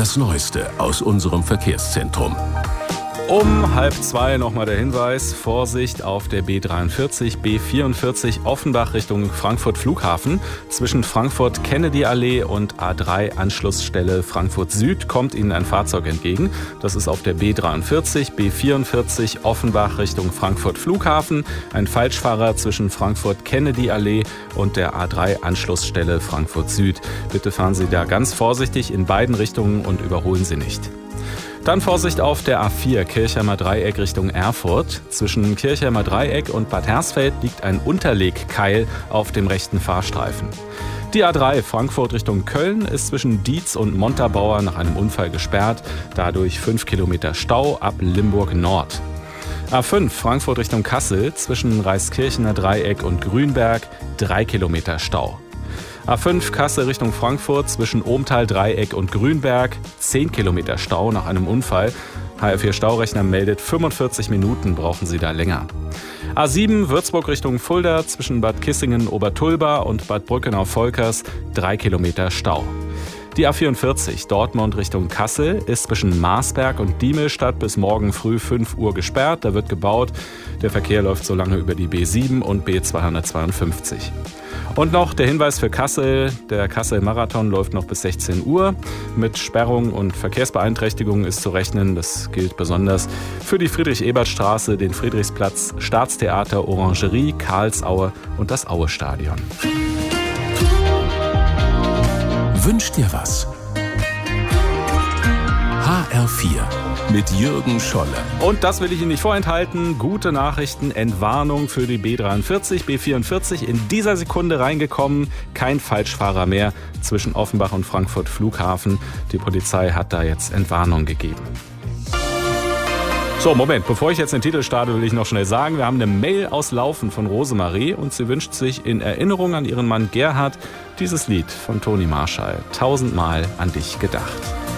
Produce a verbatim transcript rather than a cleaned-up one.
Das Neueste aus unserem Verkehrszentrum. Um halb zwei nochmal der Hinweis, Vorsicht auf der B dreiundvierzig, B vierundvierzig Offenbach Richtung Frankfurt Flughafen. Zwischen Frankfurt-Kennedy-Allee und A drei Anschlussstelle Frankfurt Süd kommt Ihnen ein Fahrzeug entgegen. Das ist auf der B dreiundvierzig, B vierundvierzig Offenbach Richtung Frankfurt Flughafen. Ein Falschfahrer zwischen Frankfurt-Kennedy-Allee und der A drei Anschlussstelle Frankfurt Süd. Bitte fahren Sie da ganz vorsichtig in beiden Richtungen und überholen Sie nicht. Dann Vorsicht auf der A vier Kirchheimer Dreieck Richtung Erfurt. Zwischen Kirchheimer Dreieck und Bad Hersfeld liegt ein Unterlegkeil auf dem rechten Fahrstreifen. Die A drei Frankfurt Richtung Köln ist zwischen Dietz und Montabaur nach einem Unfall gesperrt. Dadurch fünf Kilometer Stau ab Limburg Nord. A fünf Frankfurt Richtung Kassel zwischen Reiskirchener Dreieck und Grünberg drei Kilometer Stau. A fünf Kassel Richtung Frankfurt zwischen Ohmtal Dreieck und Grünberg zehn Kilometer Stau nach einem Unfall. H R vier Staurechner meldet, fünfundvierzig Minuten brauchen Sie da länger. A sieben Würzburg Richtung Fulda zwischen Bad Kissingen-Obertulba und Bad Brückenau-Volkers drei Kilometer Stau. Die A vierundvierzig Dortmund Richtung Kassel ist zwischen Marsberg und Diemelstadt bis morgen früh fünf Uhr gesperrt. Da wird gebaut. Der Verkehr läuft so lange über die B sieben und B zweihundertzweiundfünfzig. Und noch der Hinweis für Kassel. Der Kassel-Marathon läuft noch bis sechzehn Uhr. Mit Sperrung und Verkehrsbeeinträchtigungen ist zu rechnen. Das gilt besonders für die Friedrich-Ebert-Straße, den Friedrichsplatz, Staatstheater, Orangerie, Karlsaue und das Aue-Stadion. Wünsch dir was? H R vier mit Jürgen Scholle. Und das will ich Ihnen nicht vorenthalten. Gute Nachrichten, Entwarnung für die B dreiundvierzig, B vierundvierzig. In dieser Sekunde reingekommen. Kein Falschfahrer mehr zwischen Offenbach und Frankfurt Flughafen. Die Polizei hat da jetzt Entwarnung gegeben. So, Moment, bevor ich jetzt den Titel starte, will ich noch schnell sagen, wir haben eine Mail aus Laufen von Rosemarie und sie wünscht sich in Erinnerung an ihren Mann Gerhard dieses Lied von Toni Marshall. Tausendmal an dich gedacht.